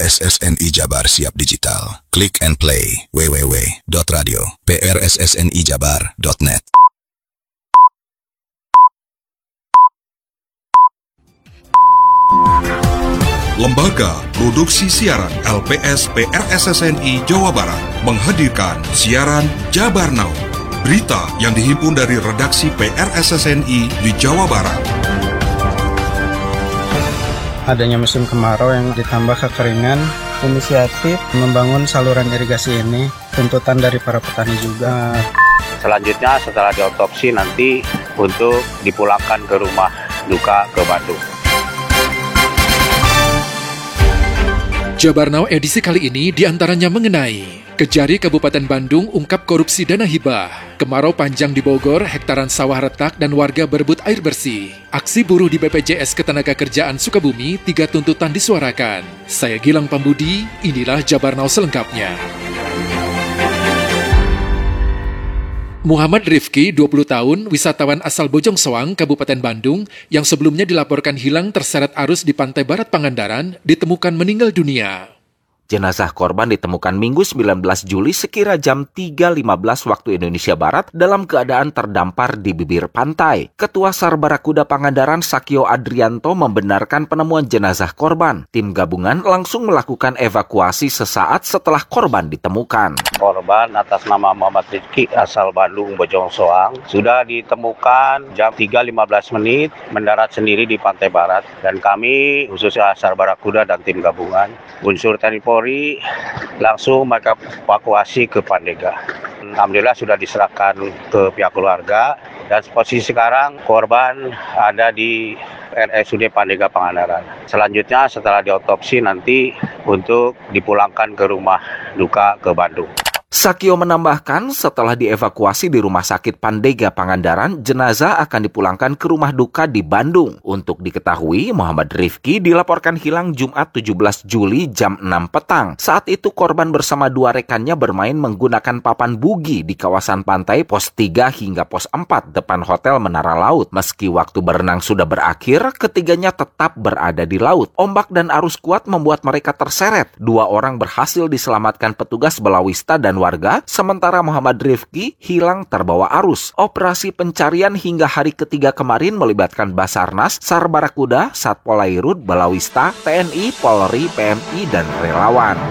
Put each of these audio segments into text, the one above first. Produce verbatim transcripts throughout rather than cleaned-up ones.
S S N I Jabar Siap Digital. Click and play w w w dot radio p r s s n i jabar dot net. Lembaga Produksi Siaran L P S P R S S N I Jawa Barat menghadirkan siaran Jabar Now. Berita yang dihimpun dari redaksi P R S S N I di Jawa Barat. Adanya musim kemarau yang ditambah kekeringan, inisiatif membangun saluran irigasi ini tuntutan dari para petani juga. Selanjutnya setelah diotopsi nanti untuk dipulangkan ke rumah duka ke Bandung. Jabar Now edisi kali ini diantaranya mengenai Kejari Kabupaten Bandung ungkap korupsi dana hibah, kemarau panjang di Bogor, hektaran sawah retak dan warga berebut air bersih, aksi buruh di B P J S Ketenagakerjaan Sukabumi, tiga tuntutan disuarakan. Saya Gilang Pambudi, inilah Jabar Now selengkapnya. Muhammad Rifki, dua puluh tahun, wisatawan asal Bojong Soang, Kabupaten Bandung, yang sebelumnya dilaporkan hilang terseret arus di pantai barat Pangandaran, ditemukan meninggal dunia. Jenazah korban ditemukan Minggu sembilan belas Juli sekira jam tiga lima belas waktu Indonesia Barat dalam keadaan terdampar di bibir pantai. Ketua SAR Barakuda Pangandaran Sakio Adrianto membenarkan penemuan jenazah korban. Tim gabungan langsung melakukan evakuasi sesaat setelah korban ditemukan. Korban atas nama Muhammad Rifki asal Bandung Bojong Soang sudah ditemukan jam tiga lima belas menit mendarat sendiri di pantai barat, dan kami khususnya SAR Barakuda dan tim gabungan unsur T N I Polri langsung mereka evakuasi ke Pandega. Alhamdulillah sudah diserahkan ke pihak keluarga, dan posisi sekarang korban ada di R S U D Pandega Pangandaran. Selanjutnya setelah diotopsi nanti untuk dipulangkan ke rumah duka ke Bandung. Sakio menambahkan setelah dievakuasi di Rumah Sakit Pandega Pangandaran, jenazah akan dipulangkan ke rumah duka di Bandung. Untuk diketahui, Muhammad Rifki dilaporkan hilang Jumat tujuh belas Juli jam enam petang. Saat itu korban bersama dua rekannya bermain menggunakan papan bugi di kawasan pantai pos tiga hingga pos empat depan Hotel Menara Laut. Meski waktu berenang sudah berakhir, ketiganya tetap berada di laut. Ombak dan arus kuat membuat mereka terseret. Dua orang berhasil diselamatkan petugas Balawista dan warga, sementara Muhammad Rifki hilang terbawa arus. Operasi pencarian hingga hari ketiga kemarin melibatkan Basarnas, SAR Barakuda, Satpol Airut, Balawista, T N I, Polri, P M I, dan relawan.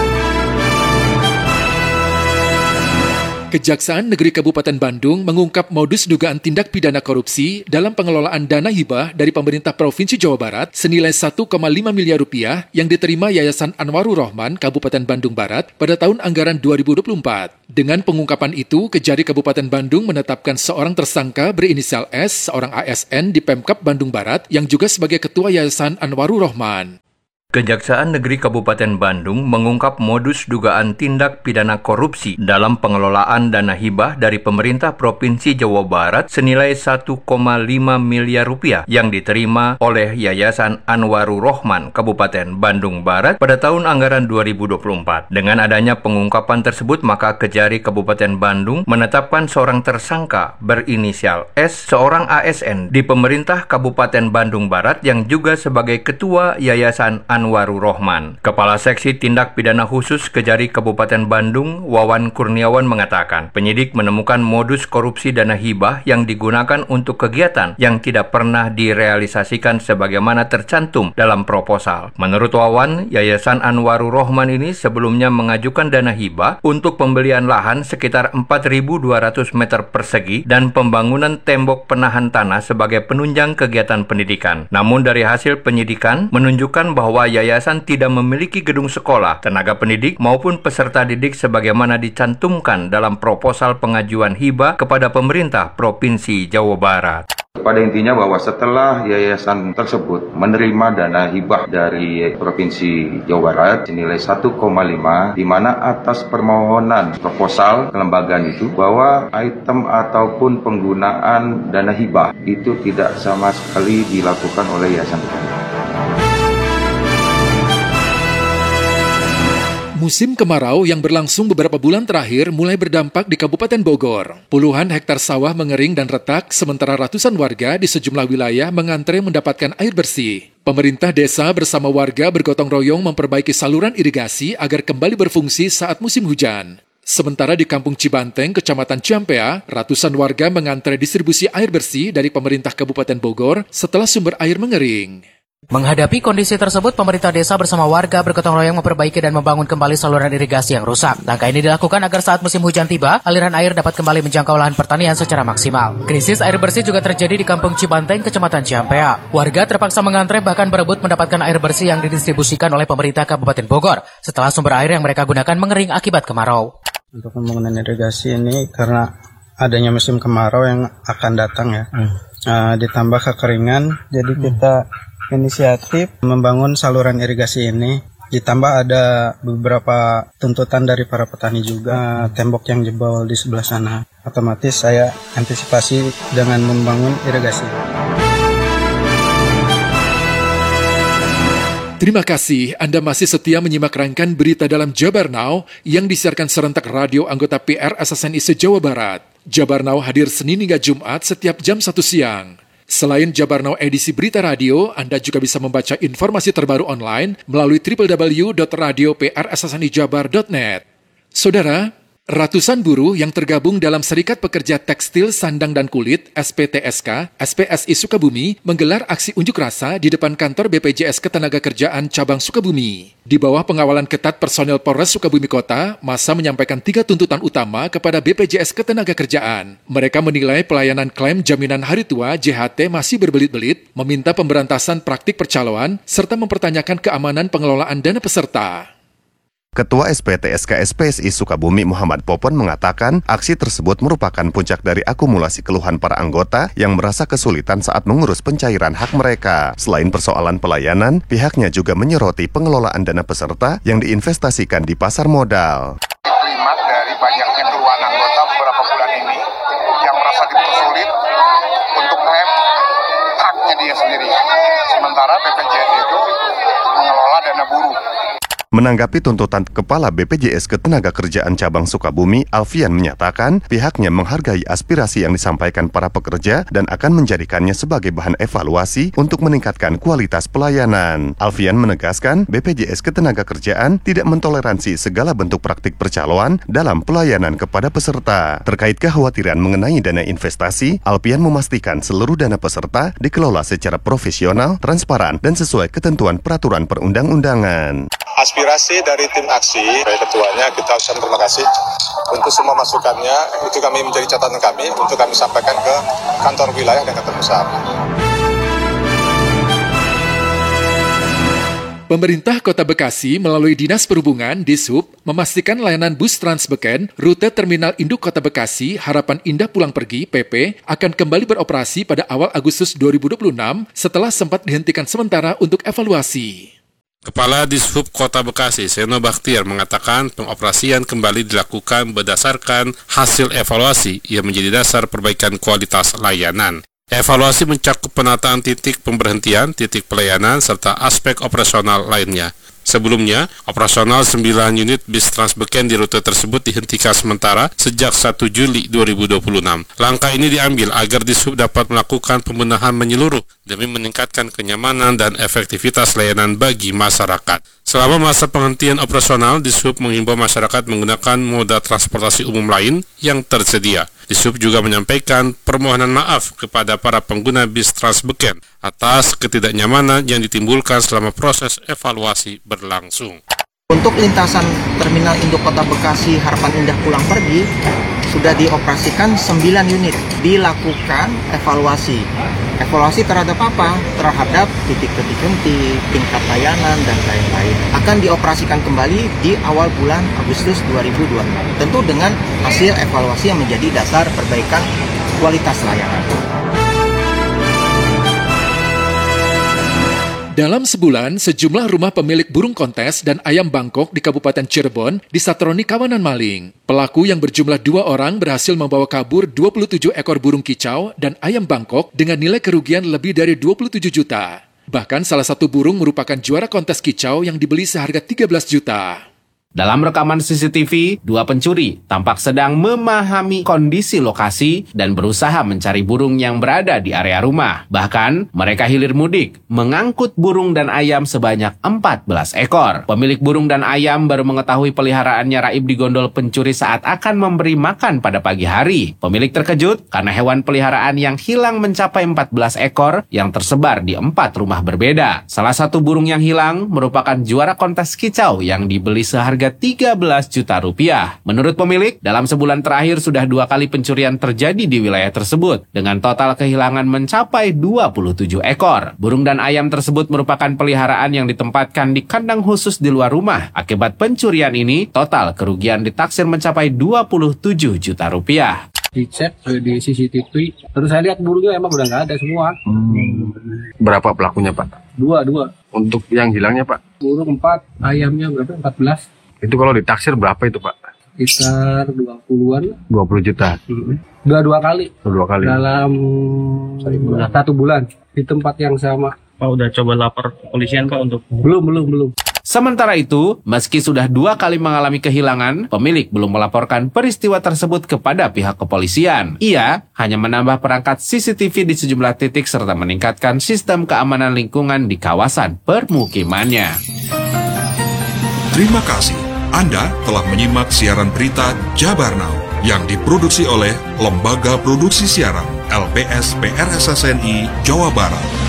Kejaksaan Negeri Kabupaten Bandung mengungkap modus dugaan tindak pidana korupsi dalam pengelolaan dana hibah dari pemerintah Provinsi Jawa Barat senilai satu koma lima miliar rupiah yang diterima Yayasan Anwarur Rahman Kabupaten Bandung Barat pada tahun anggaran dua ribu dua puluh empat. Dengan pengungkapan itu, Kejari Kabupaten Bandung menetapkan seorang tersangka berinisial S, seorang A S N di Pemkab Bandung Barat yang juga sebagai Ketua Yayasan Anwarur Rahman. Kejaksaan Negeri Kabupaten Bandung mengungkap modus dugaan tindak pidana korupsi dalam pengelolaan dana hibah dari pemerintah Provinsi Jawa Barat senilai satu koma lima miliar rupiah yang diterima oleh Yayasan Anwarur Rahman Kabupaten Bandung Barat pada tahun anggaran dua ribu dua puluh empat. Dengan adanya pengungkapan tersebut, maka Kejari Kabupaten Bandung menetapkan seorang tersangka berinisial S, seorang A S N di pemerintah Kabupaten Bandung Barat yang juga sebagai Ketua Yayasan Anwarur Rahman. Kepala Seksi Tindak Pidana Khusus Kejari Kabupaten Bandung, Wawan Kurniawan mengatakan, penyidik menemukan modus korupsi dana hibah yang digunakan untuk kegiatan yang tidak pernah direalisasikan sebagaimana tercantum dalam proposal. Menurut Wawan, Yayasan Anwarur Rahman ini sebelumnya mengajukan dana hibah untuk pembelian lahan sekitar empat ribu dua ratus meter persegi dan pembangunan tembok penahan tanah sebagai penunjang kegiatan pendidikan. Namun dari hasil penyidikan menunjukkan bahwa yayasan tidak memiliki gedung sekolah, tenaga pendidik maupun peserta didik sebagaimana dicantumkan dalam proposal pengajuan hibah kepada pemerintah Provinsi Jawa Barat. Pada intinya bahwa setelah yayasan tersebut menerima dana hibah dari Provinsi Jawa Barat senilai satu koma lima, di mana atas permohonan proposal kelembagaan itu bahwa item ataupun penggunaan dana hibah itu tidak sama sekali dilakukan oleh yayasan tersebut. Musim kemarau yang berlangsung beberapa bulan terakhir mulai berdampak di Kabupaten Bogor. Puluhan hektar sawah mengering dan retak, sementara ratusan warga di sejumlah wilayah mengantre mendapatkan air bersih. Pemerintah desa bersama warga bergotong royong memperbaiki saluran irigasi agar kembali berfungsi saat musim hujan. Sementara di Kampung Cibanteng, Kecamatan Ciampea, ratusan warga mengantre distribusi air bersih dari pemerintah Kabupaten Bogor setelah sumber air mengering. Menghadapi kondisi tersebut, pemerintah desa bersama warga bergotong royong memperbaiki dan membangun kembali saluran irigasi yang rusak. Langkah ini dilakukan agar saat musim hujan tiba, aliran air dapat kembali menjangkau lahan pertanian secara maksimal. Krisis air bersih juga terjadi di Kampung Cibanteng, Kecamatan Ciampea. Warga terpaksa mengantre bahkan berebut mendapatkan air bersih yang didistribusikan oleh pemerintah Kabupaten Bogor setelah sumber air yang mereka gunakan mengering akibat kemarau. Untuk pembangunan irigasi ini karena adanya musim kemarau yang akan datang ya, hmm. uh, ditambah kekeringan, jadi hmm. kita inisiatif membangun saluran irigasi ini. Ditambah ada beberapa tuntutan dari para petani juga, tembok yang jebol di sebelah sana. Otomatis saya antisipasi dengan membangun irigasi. Terima kasih Anda masih setia menyimak rangkaian berita dalam Jabar Now yang disiarkan serentak radio anggota P R S S N I se-Jawa Barat. Jabar Now hadir Senin hingga Jumat setiap jam satu siang. Selain Jabar Now edisi berita radio, Anda juga bisa membaca informasi terbaru online melalui w w w dot radio p r s s n i jabar dot net. Saudara, ratusan buruh yang tergabung dalam Serikat Pekerja Tekstil, Sandang dan Kulit S P T S K, S P S I Sukabumi menggelar aksi unjuk rasa di depan kantor B P J S Ketenagakerjaan Cabang Sukabumi. Di bawah pengawalan ketat personel Polres Sukabumi Kota, massa menyampaikan tiga tuntutan utama kepada B P J S Ketenagakerjaan. Mereka menilai pelayanan klaim jaminan hari tua J H T masih berbelit-belit, meminta pemberantasan praktik percaloan, serta mempertanyakan keamanan pengelolaan dana peserta. Ketua S P T S K S P S I Sukabumi Muhammad Popon mengatakan aksi tersebut merupakan puncak dari akumulasi keluhan para anggota yang merasa kesulitan saat mengurus pencairan hak mereka. Selain persoalan pelayanan, pihaknya juga menyoroti pengelolaan dana peserta yang diinvestasikan di pasar modal. Klimat dari banyaknya keluhan anggota beberapa bulan ini yang merasa dipersulit untuk klaim haknya dia sendiri. Sementara B P J S itu mengelola dana buruh. Menanggapi tuntutan Kepala B P J S Ketenagakerjaan Cabang Sukabumi, Alfian menyatakan pihaknya menghargai aspirasi yang disampaikan para pekerja dan akan menjadikannya sebagai bahan evaluasi untuk meningkatkan kualitas pelayanan. Alfian menegaskan B P J S Ketenagakerjaan tidak mentoleransi segala bentuk praktik percaloan dalam pelayanan kepada peserta. Terkait kekhawatiran mengenai dana investasi, Alfian memastikan seluruh dana peserta dikelola secara profesional, transparan, dan sesuai ketentuan peraturan perundang-undangan. Aspirasi dari tim aksi, ketuanya kita ucapkan terima kasih untuk semua masukannya. Itu kami menjadi catatan kami untuk kami sampaikan ke kantor wilayah dan kantor pusat. Pemerintah Kota Bekasi melalui Dinas Perhubungan Dishub memastikan layanan bus Transbeken rute Terminal Induk Kota Bekasi Harapan Indah Pulang Pergi P P akan kembali beroperasi pada awal Agustus dua ribu dua puluh enam setelah sempat dihentikan sementara untuk evaluasi. Kepala Dishub Kota Bekasi, Seno Bakhtiar, mengatakan pengoperasian kembali dilakukan berdasarkan hasil evaluasi yang menjadi dasar perbaikan kualitas layanan. Evaluasi mencakup penataan titik pemberhentian, titik pelayanan, serta aspek operasional lainnya. Sebelumnya, operasional sembilan unit bis Transbeken di rute tersebut dihentikan sementara sejak satu Juli dua ribu dua puluh enam. Langkah ini diambil agar Dishub dapat melakukan pembenahan menyeluruh demi meningkatkan kenyamanan dan efektivitas layanan bagi masyarakat. Selama masa penghentian operasional, Dishub menghimbau masyarakat menggunakan moda transportasi umum lain yang tersedia. Dishub juga menyampaikan permohonan maaf kepada para pengguna bis Transbeken atas ketidaknyamanan yang ditimbulkan selama proses evaluasi berlangsung. Untuk lintasan Terminal Induk Kota Bekasi Harapan Indah Pulang Pergi sudah dioperasikan sembilan unit, dilakukan evaluasi. Evaluasi terhadap apa? Terhadap titik-titik henti, tingkat layanan, dan lain-lain. Akan dioperasikan kembali di awal bulan Agustus dua ribu dua puluh enam. Tentu dengan hasil evaluasi yang menjadi dasar perbaikan kualitas layanan. Dalam sebulan, sejumlah rumah pemilik burung kontes dan ayam Bangkok di Kabupaten Cirebon disatroni kawanan maling. Pelaku yang berjumlah dua orang berhasil membawa kabur dua puluh tujuh ekor burung kicau dan ayam Bangkok dengan nilai kerugian lebih dari dua puluh tujuh juta. Bahkan salah satu burung merupakan juara kontes kicau yang dibeli seharga tiga belas juta. Dalam rekaman C C T V, dua pencuri tampak sedang memahami kondisi lokasi dan berusaha mencari burung yang berada di area rumah. Bahkan, mereka hilir mudik, mengangkut burung dan ayam sebanyak empat belas ekor. Pemilik burung dan ayam baru mengetahui peliharaannya raib digondol pencuri saat akan memberi makan pada pagi hari. Pemilik terkejut karena hewan peliharaan yang hilang mencapai empat belas ekor yang tersebar di empat rumah berbeda. Salah satu burung yang hilang merupakan juara kontes kicau yang dibeli seharga tiga belas juta rupiah. Menurut pemilik, dalam sebulan terakhir sudah dua kali pencurian terjadi di wilayah tersebut, dengan total kehilangan mencapai dua puluh tujuh ekor. Burung dan ayam tersebut merupakan peliharaan yang ditempatkan di kandang khusus di luar rumah. Akibat pencurian ini, total kerugian ditaksir mencapai dua puluh tujuh juta rupiah. Dicek di C C T V, terus saya lihat burungnya emang udah nggak ada semua. Hmm. Berapa pelakunya, Pak? Dua, dua. Untuk yang hilangnya, Pak? Burung empat, ayamnya berapa? empat belas. Itu kalau ditaksir berapa itu, Pak? Sekitar dua puluhan. dua puluh juta. Hmm. Dua-dua kali. Dua kali. Dalam bulan. satu bulan di tempat yang sama. Pak udah coba lapor kepolisian, Pak, untuk? Belum, belum, belum. Sementara itu, meski sudah dua kali mengalami kehilangan, pemilik belum melaporkan peristiwa tersebut kepada pihak kepolisian. Ia hanya menambah perangkat C C T V di sejumlah titik serta meningkatkan sistem keamanan lingkungan di kawasan permukimannya. Terima kasih. Anda telah menyimak siaran berita Jabar Now yang diproduksi oleh Lembaga Produksi Siaran L P S P R S S N I Jawa Barat.